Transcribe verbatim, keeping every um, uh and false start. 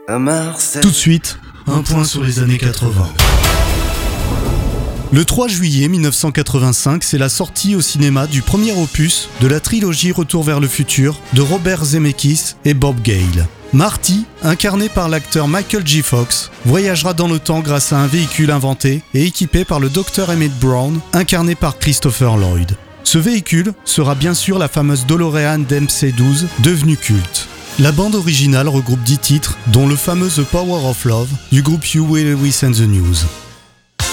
à Marseille. Tout de suite, un point sur les années quatre-vingts. Le trois juillet mille neuf cent quatre-vingt-cinq, c'est la sortie au cinéma du premier opus de la trilogie Retour vers le futur de Robert Zemeckis et Bob Gale. Marty, incarné par l'acteur Michael J. Fox, voyagera dans le temps grâce à un véhicule inventé et équipé par le docteur Emmett Brown, incarné par Christopher Lloyd. Ce véhicule sera bien sûr la fameuse DeLorean D M C douze, devenue culte. La bande originale regroupe dix titres, dont le fameux The Power of Love du groupe Huey Lewis and the News.